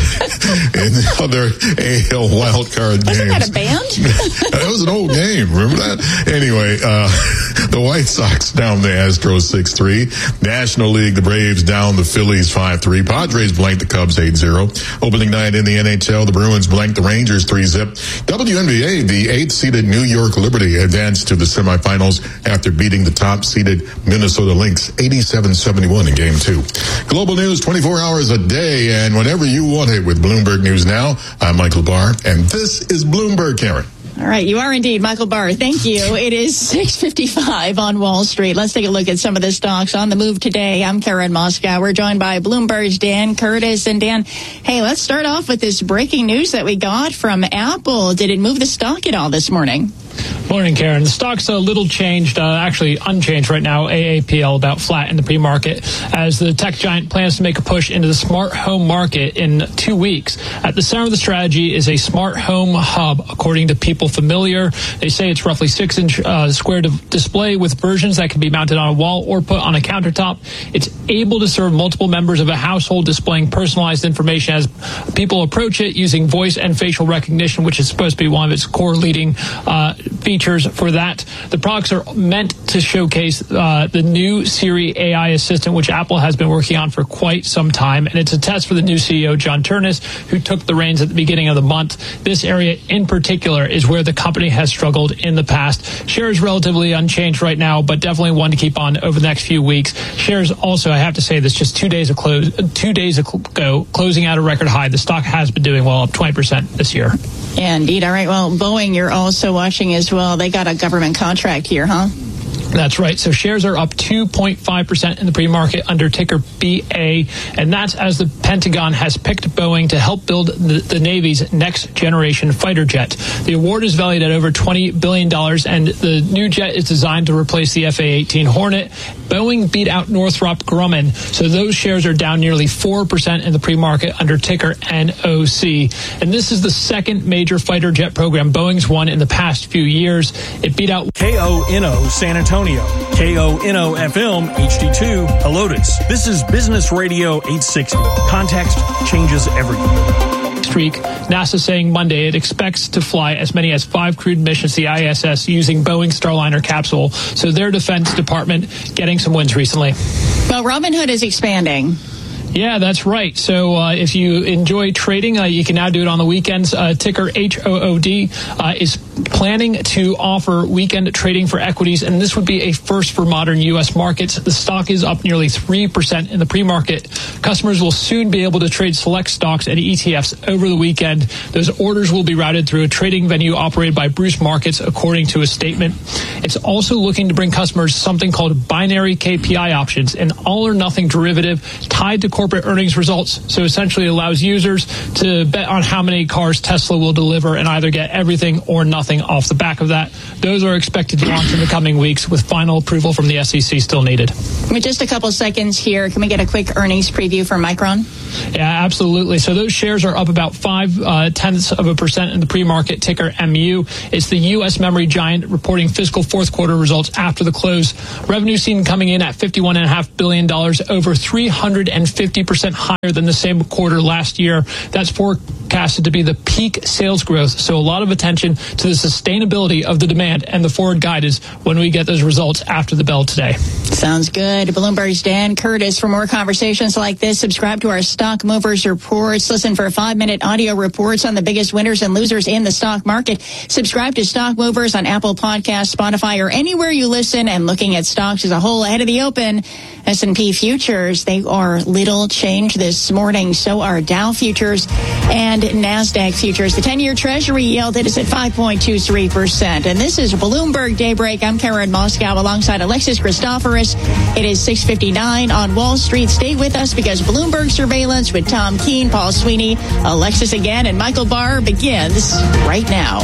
In the other AL wildcard games. Wasn't that a band? That was an old game. Remember that? Anyway, the White Sox down the Astros 6-3. National League, the Braves down the Phillies 5-3. Padres blanked the Cubs 8-0. Opening night in the NHL, the Bruins blanked the Rangers 3-0. WNBA, the 8th-seeded New York Liberty advanced to the semifinals after beating the top-seeded Minnesota Lynx 87-71 in Game 2. Global news 24 hours a day and whenever you want it with Bloomberg News Now. I'm Michael Barr, and this is Bloomberg, Karen. All right, you are indeed Michael Barr. Thank you. It is 6:55 on Wall Street. Let's take a look at some of the stocks on the move today. I'm Karen Moscow. We're joined by Bloomberg's Dan Curtis. And Dan, hey, let's start off with this breaking news that we got from Apple. Did it move the stock at all this morning? Morning, Karen. The stock's a little changed, actually unchanged right now. AAPL about flat in the pre-market as the tech giant plans to make a push into the smart home market in 2 weeks. At the center of the strategy is a smart home hub, according to People Familiar. They say it's roughly 6-inch square display with versions that can be mounted on a wall or put on a countertop. It's able to serve multiple members of a household, displaying personalized information as people approach it using voice and facial recognition, which is supposed to be one of its core leading features for that. The products are meant to showcase the new Siri AI assistant, which Apple has been working on for quite some time. And it's a test for the new CEO, John Ternus, who took the reins at the beginning of the month. This area in particular is where the company has struggled in the past. Shares relatively unchanged right now, but definitely one to keep on over the next few weeks. Shares also, I have to say this, just 2 days ago, closing out a record high. The stock has been doing well, up 20% this year. Yeah, indeed. All right. Well, Boeing, you're also watching as well. They got a government contract here, huh? That's right. So shares are up 2.5% in the pre-market under ticker BA, and that's as the Pentagon has picked Boeing to help build the Navy's next generation fighter jet. The award is valued at over $20 billion, and the new jet is designed to replace the FA-18 Hornet. Boeing beat out Northrop Grumman, so those shares are down nearly 4% in the pre-market under ticker NOC. And this is the second major fighter jet program Boeing's won in the past few years. It beat out KONO San Antonio, KONO FM HD2 Helotes. This is Business Radio 860. Context changes everything. Streak. NASA saying Monday it expects to fly as many as 5 crewed missions to the ISS using Boeing Starliner capsule. So their Defense Department getting some wins recently. Well, Robinhood is expanding. Yeah, that's right. So if you enjoy trading, you can now do it on the weekends. Ticker HOOD is planning to offer weekend trading for equities, and this would be a first for modern U.S. markets. The stock is up nearly 3% in the pre-market. Customers will soon be able to trade select stocks and ETFs over the weekend. Those orders will be routed through a trading venue operated by Bruce Markets, according to a statement. It's also looking to bring customers something called binary KPI options, an all-or-nothing derivative tied to corporate earnings results. So essentially allows users to bet on how many cars Tesla will deliver and either get everything or nothing off the back of that. Those are expected to launch in the coming weeks with final approval from the SEC still needed. With just a couple seconds here, can we get a quick earnings preview for Micron? Yeah, absolutely. So those shares are up about 0.5% in the pre-market, ticker MU. It's the U.S. memory giant reporting fiscal fourth quarter results after the close. Revenue seen coming in at $51.5 billion, over 350% higher than the same quarter last year. That's forecasted to be the peak sales growth. So a lot of attention to the sustainability of the demand, and the forward guide is when we get those results after the bell today. Sounds good. Bloomberg's Dan Curtis. For more conversations like this, subscribe to our Stock Movers Reports. Listen for 5-minute audio reports on the biggest winners and losers in the stock market. Subscribe to Stock Movers on Apple Podcasts, Spotify, or anywhere you listen. And looking at stocks as a whole ahead of the open, S&P futures, they are little change this morning. So are Dow futures and NASDAQ futures. The 10-year Treasury yield is at 5.23%. And this is Bloomberg Daybreak. I'm Karen Moscow alongside Alexis Christoforous. It is 6:59 on Wall Street. Stay with us because Bloomberg Surveillance with Tom Keene, Paul Sweeney, Alexis again, and Michael Barr begins right now.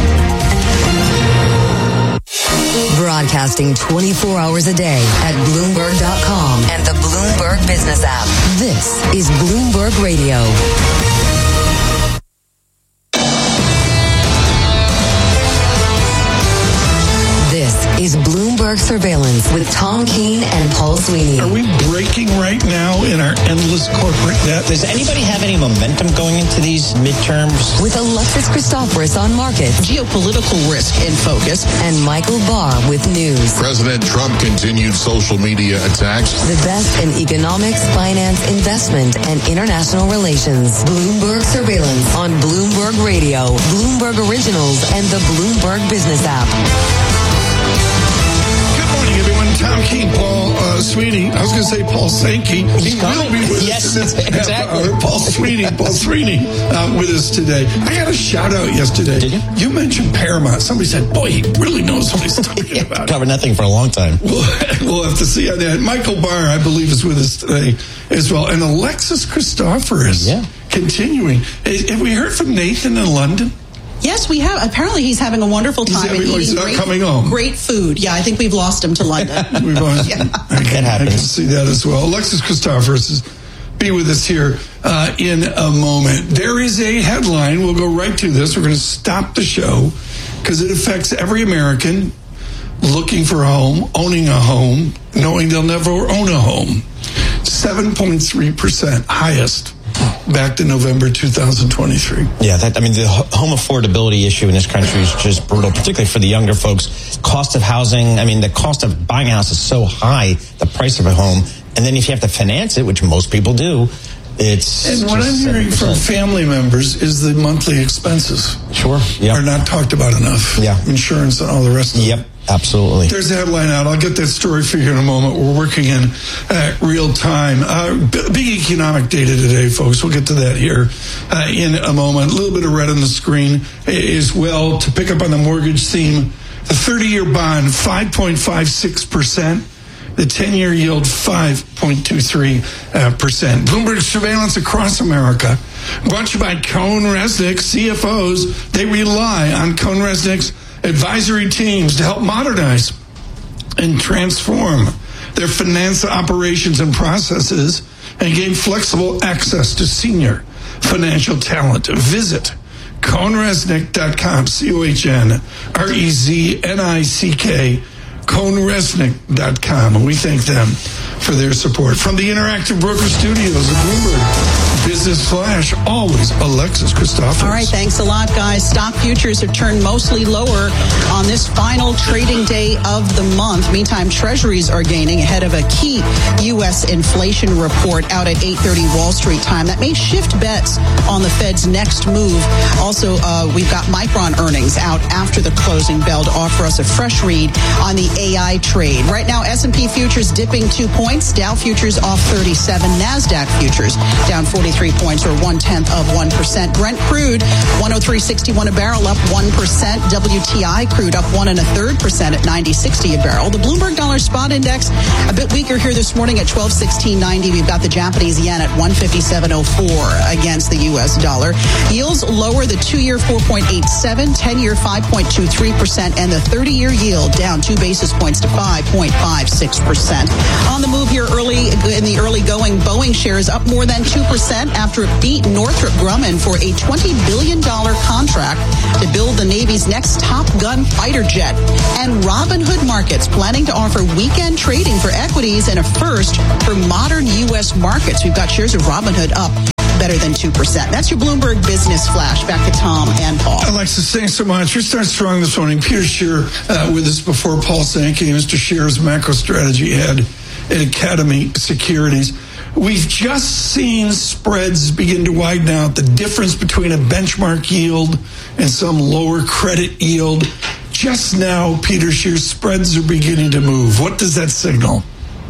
Broadcasting 24 hours a day at Bloomberg.com and the Bloomberg Business app. This is Bloomberg Radio. This is Bloomberg Surveillance with Tom Keene and Paul Sweeney. Are we breaking right now in our endless corporate debt? Does anybody have any momentum going into these midterms? With Alexis Christoforous on markets, geopolitical risk in focus, and Michael Barr with news. President Trump continued social media attacks. The best in economics, finance, investment, and international relations. Bloomberg Surveillance on Bloomberg Radio, Bloomberg Originals, and the Bloomberg Business app. Everyone, Tom Keene, Paul Sweeney. I was going to say Paul Sankey. He will be with us today. Exactly. Paul Sweeney with us today. I got a shout out yesterday. Did you? You mentioned Paramount. Somebody said, boy, he really knows what he's talking about. Covered nothing for a long time. We'll have to see on that. Michael Barr, I believe, is with us today as well. And Alexis Christoforous. Yeah. Continuing. Have we heard from Nathan in London? Yes, we have. Apparently, he's having a wonderful time and eating great food. Yeah, I think we've lost him to London. We've lost him. That happens. I can see that as well. Alexis Christoforous be with us here in a moment. There is a headline. We'll go right to this. We're going to stop the show because it affects every American looking for a home, owning a home, knowing they'll never own a home. 7.3%, highest. Back to November 2023. Yeah, the home affordability issue in this country is just brutal, particularly for the younger folks. Cost of housing, the cost of buying a house is so high, the price of a home. And then if you have to finance it, which most people do, it's... And what I'm hearing from family members is the monthly expenses. Sure, yeah. Are not talked about enough. Yeah. Insurance and all the rest of it. Yep. Absolutely. There's a headline out. I'll get that story for you in a moment. We're working in real time. Big economic data today, folks. We'll get to that here in a moment. A little bit of red on the screen as well to pick up on the mortgage theme. The 30-year bond, 5.56%. The 10-year yield, 5.23%. Bloomberg Surveillance across America. Brought to you by CohnReznick CFOs. They rely on CohnReznick's advisory teams to help modernize and transform their finance operations and processes and gain flexible access to senior financial talent. Visit CohnReznick.com, CohnReznick, CohnReznick.com. And we thank them for their support. From the Interactive Broker Studios of Bloomberg Business Business Flash. Always Alexis Christoforous. All right, thanks a lot, guys. Stock futures have turned mostly lower on this final trading day of the month. Meantime, treasuries are gaining ahead of a key U.S. inflation report out at 8:30 Wall Street time. That may shift bets on the Fed's next move. Also, we've got Micron earnings out after the closing bell to offer us a fresh read on the AI trade. Right now, S&P futures dipping 2 points. Dow futures off 37. NASDAQ futures down 43 points, or 0.1%. Brent crude 103.61 a barrel, up 1%. WTI crude up 1 1/3% at 90.60 a barrel. The Bloomberg Dollar Spot Index a bit weaker here this morning at 1216.90. We've got the Japanese yen at 157.04 against the U.S. dollar. Yields lower, the 2-year 4.87, 10-year 5.23%, and the 30-year yield down 2 basis points to 5.56%. On the move here in the early going, Boeing shares up more than 2% after it beat Northrop Grumman for a $20 billion contract to build the Navy's next Top Gun fighter jet. And Robinhood Markets planning to offer weekend trading for equities and a first for modern U.S. markets. We've got shares of Robinhood up better than 2%. That's your Bloomberg Business Flash. Back to Tom and Paul. Alexis, thanks so much. We start strong this morning. Peter Scheer with us before Paul Sankey, Mr. Scheer's macro strategy head at Academy Securities. We've just seen spreads begin to widen out. The difference between a benchmark yield and some lower credit yield. Just now, Peter Scheer, spreads are beginning to move. What does that signal?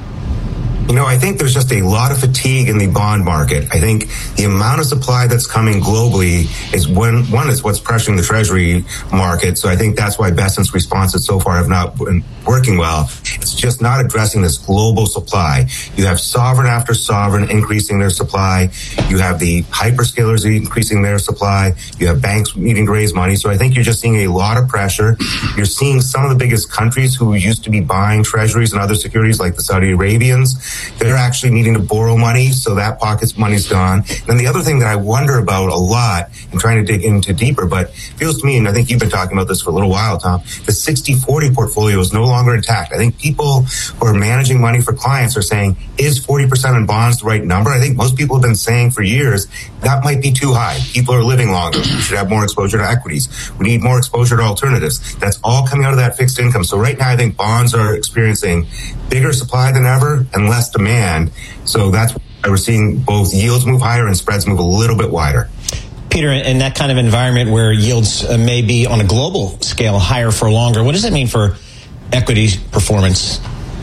You know, I think there's just a lot of fatigue in the bond market. I think the amount of supply that's coming globally is one is what's pressuring the treasury market. So I think that's why Bessent's responses so far have not been working well. It's just not addressing this global supply. You have sovereign after sovereign increasing their supply. You have the hyperscalers increasing their supply. You have banks needing to raise money. So I think you're just seeing a lot of pressure. You're seeing some of the biggest countries who used to be buying treasuries and other securities, like the Saudi Arabians, they're actually needing to borrow money, so that pocket's money's gone. And the other thing that I wonder about a lot, and trying to dig into deeper, but feels to me, and I think you've been talking about this for a little while, Tom, the 60-40 portfolio is no longer intact. I think people who are managing money for clients are saying, is 40% in bonds the right number? I think most people have been saying for years, that might be too high. People are living longer. We should have more exposure to equities. We need more exposure to alternatives. That's all coming out of that fixed income. So right now, I think bonds are experiencing bigger supply than ever and less demand. So that's why we're seeing both yields move higher and spreads move a little bit wider. Peter, in that kind of environment where yields may be on a global scale higher for longer, what does that mean for equities performance?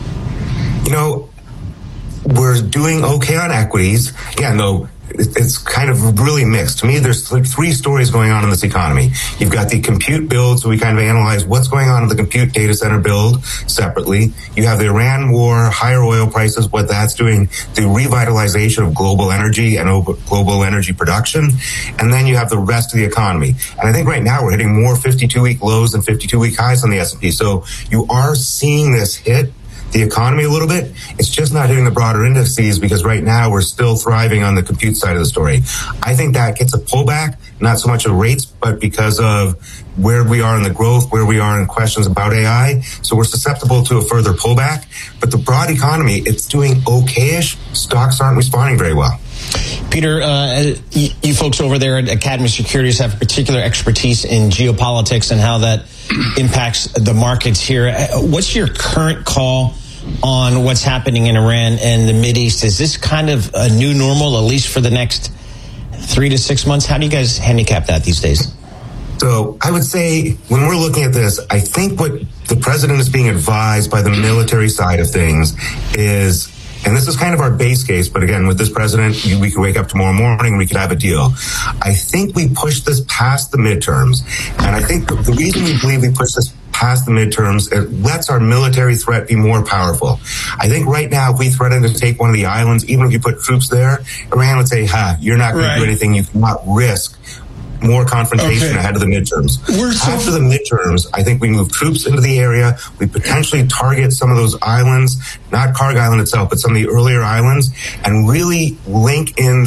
You know, we're doing okay on equities. Yeah, no, it's kind of really mixed. To me, there's three stories going on in this economy. You've got the compute build, so we kind of analyze what's going on in the compute data center build separately. You have the Iran war, higher oil prices, what that's doing, the revitalization of global energy and global energy production. And then you have the rest of the economy. And I think right now we're hitting more 52-week lows than 52-week highs on the S&P. So you are seeing this hit the economy a little bit. It's just not hitting the broader indices because right now we're still thriving on the compute side of the story. I think that gets a pullback, not so much of rates, but because of where we are in the growth, where we are in questions about AI. So we're susceptible to a further pullback. But the broad economy, it's doing okay-ish. Stocks aren't responding very well. Peter, you folks over there at Academy Securities have particular expertise in geopolitics and how that impacts the markets here. What's your current call on what's happening in Iran and the Mideast? Is this kind of a new normal, at least for the next 3 to 6 months? How do you guys handicap that these days? So I would say when we're looking at this, I think what the president is being advised by the military side of things is, and this is kind of our base case, but again, with this president, we could wake up tomorrow morning and we could have a deal. I think we push this past the midterms. And I think the reason we believe we push this past the midterms, it lets our military threat be more powerful. I think right now, if we threaten to take one of the islands, even if you put troops there, Iran would say, you're not going to do anything. You cannot risk more confrontation ahead of the midterms. After the midterms, I think we move troops into the area. We potentially target some of those islands, not Karg Island itself, but some of the earlier islands, and really link in that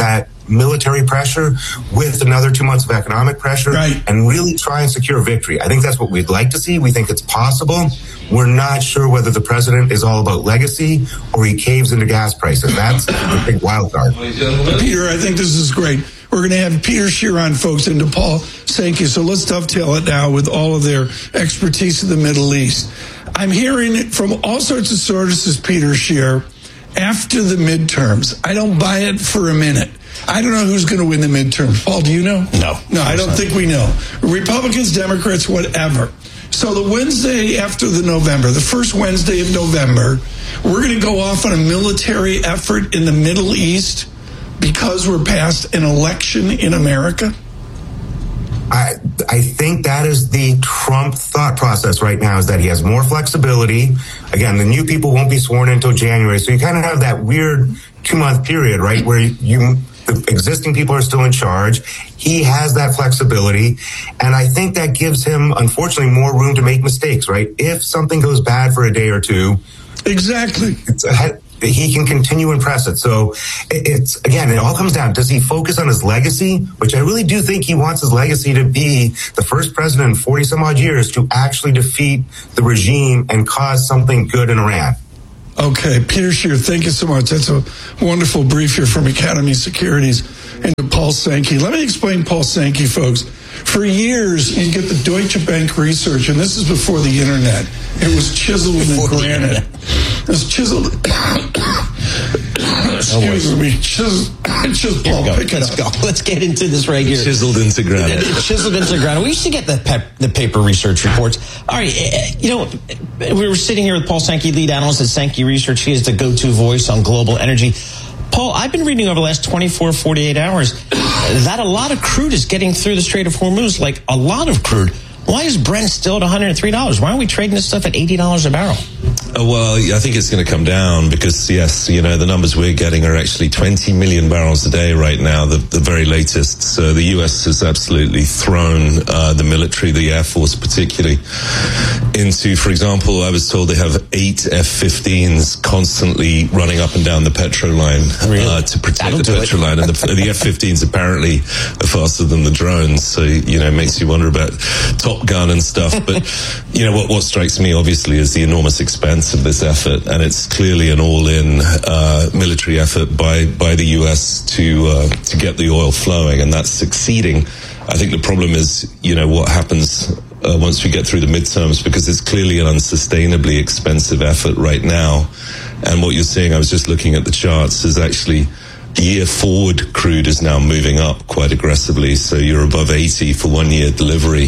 military pressure with another 2 months of economic pressure and really try and secure victory. I think that's what we'd like to see. We think it's possible. We're not sure whether the president is all about legacy or he caves into gas prices. That's the big wild card. Peter, I think this is great. We're going to have Peter Scheer on, folks, and Paul Sankey. So let's dovetail it now with all of their expertise in the Middle East. I'm hearing it from all sorts of sources, Peter Scheer, after the midterms. I don't buy it for a minute. I don't know who's going to win the midterms. Paul, do you know? No, I don't think we know. Republicans, Democrats, whatever. So the Wednesday after the first Wednesday of November, we're going to go off on a military effort in the Middle East because we're past an election in America? I think that is the Trump thought process right now, is that he has more flexibility. Again, the new people won't be sworn in until January. So you kind of have that weird 2-month period, right, where the existing people are still in charge. He has that flexibility. And I think that gives him, unfortunately, more room to make mistakes, right? If something goes bad for a day or two. Exactly. He can continue and press it. So it's, again, it all comes down, does he focus on his legacy? Which I really do think he wants his legacy to be the first president in 40 some odd years to actually defeat the regime and cause something good in Iran. Okay, Peter Scheer, thank you so much. That's a wonderful brief here from Academy Securities and Paul Sankey. Let me explain Paul Sankey, folks. For years, you get the Deutsche Bank research, and this is before the internet. It was chiseled in granite. It was chiseled. Excuse me. Chiseled. Paul, Let's go. Let's get into this right here. Chiseled into granite. Chiseled into granite. We used to get the paper research reports. All right, we were sitting here with Paul Sankey, lead analyst at Sankey Research. He is the go-to voice on global energy. Paul, I've been reading over the last 24, 48 hours that a lot of crude is getting through the Strait of Hormuz, like a lot of crude. Why is Brent still at $103? Why aren't we trading this stuff at $80 a barrel? Well, I think it's going to come down because, yes, the numbers we're getting are actually 20 million barrels a day right now, the very latest. So the U.S. has absolutely thrown the military, the Air Force particularly, into, for example, I was told they have 8 F-15s constantly running up and down the petro line to protect the petro line. And the F-15s apparently are faster than the drones. So, it makes you wonder about Top Gun and stuff. But, what strikes me, obviously, is the enormous expense of this effort, and it's clearly an all-in military effort by the U.S. to get the oil flowing, and that's succeeding. I think the problem is, what happens once we get through the midterms, because it's clearly an unsustainably expensive effort right now. And what you're seeing, I was just looking at the charts, is actually year forward crude is now moving up quite aggressively. So you're above 80 for 1 year delivery.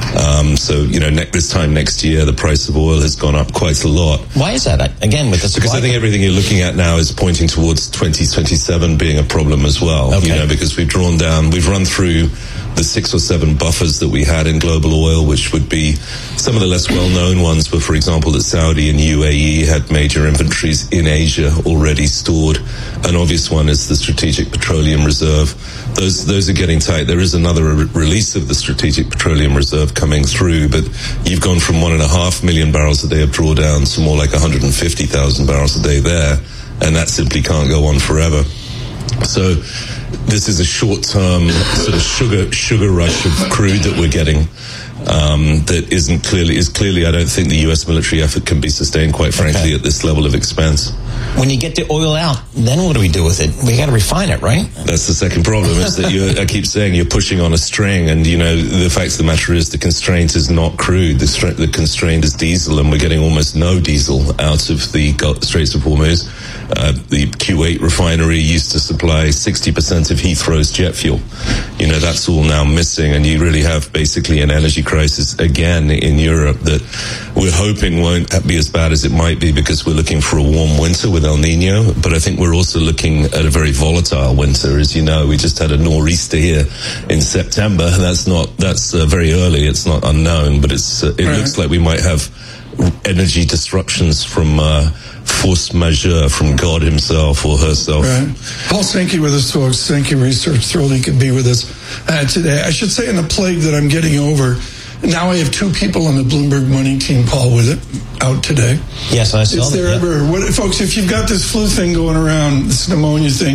This time next year, the price of oil has gone up quite a lot. Why is that? Again, with the because I think everything you're looking at now is pointing towards 2027 being a problem as well. Okay. Because we've run through the 6 or 7 buffers that we had in global oil, which would be some of the less well-known ones were, for example, that Saudi and UAE had major inventories in Asia already stored. An obvious one is the Strategic Petroleum Reserve. Those are getting tight. There is another release of the Strategic Petroleum Reserve coming through, but you've gone from 1.5 million barrels a day of drawdown to more like 150,000 barrels a day there, and that simply can't go on forever. So this is a short-term sort of sugar rush of crude that we're getting that is clearly, I don't think the U.S. military effort can be sustained, quite frankly, at this level of expense. When you get the oil out, then what do we do with it? We got to refine it, right? That's the second problem, is that I keep saying you're pushing on a string, and the fact of the matter is the constraint is not crude. The constraint is diesel, and we're getting almost no diesel out of the Straits of Hormuz. The Kuwait refinery used to supply 60% of Heathrow's jet fuel. That's all now missing, and you really have basically an energy crisis again in Europe that we're hoping won't be as bad as it might be, because we're looking for a warm winter with El Nino, but I think we're also looking at a very volatile winter. As you know, we just had a nor'easter here in September. That's very early. It's not unknown, but it looks like we might have energy disruptions from force majeure from God himself or herself. Right. Paul Sankey with us, folks. Sankey Research, thrilled he could be with us today. I should say, in the plague that I'm getting over, now I have 2 people on the Bloomberg Money team, Paul, with it, out today. Yes, I saw that. Folks, if you've got this flu thing going around, this pneumonia thing,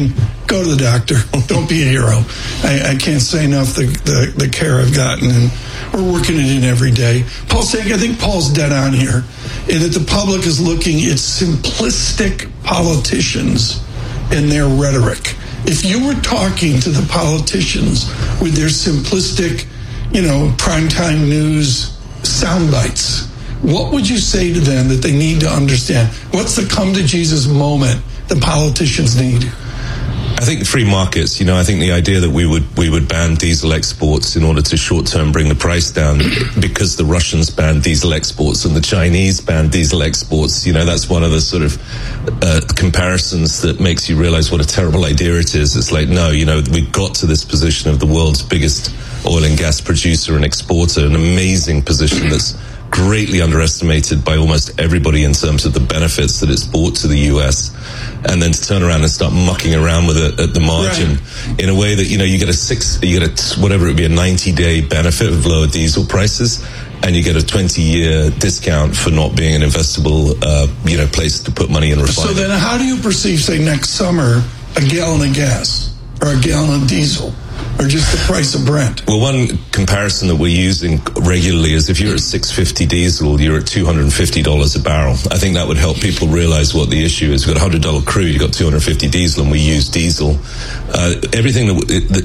go to the doctor. Don't be a hero. I can't say enough the care I've gotten, and we're working it in every day. Paul's saying, I think Paul's dead on here, and that the public is looking at simplistic politicians and their rhetoric. If you were talking to the politicians with their simplistic, primetime news sound bites, what would you say to them that they need to understand? What's the come to Jesus moment the politicians need? I think free markets, I think the idea that we would ban diesel exports in order to short-term bring the price down because the Russians banned diesel exports and the Chinese banned diesel exports, that's one of the sort of comparisons that makes you realize what a terrible idea it is. It's like, no, we got to this position of the world's biggest oil and gas producer and exporter, an amazing position that's greatly underestimated by almost everybody in terms of the benefits that it's brought to the US, and then to turn around and start mucking around with it at the margin in a way that, you get a 90-day benefit of lower diesel prices, and you get a 20-year discount for not being an investable, place to put money in refining. So then how do you perceive, say, next summer, a gallon of gas or a gallon of diesel? Or just the price of Brent? Well, one comparison that we're using regularly is if you're at $6.50 diesel, you're at $250 a barrel. I think that would help people realize what the issue is. We've got $100 crude, you've got $250 diesel, and we use diesel. Everything that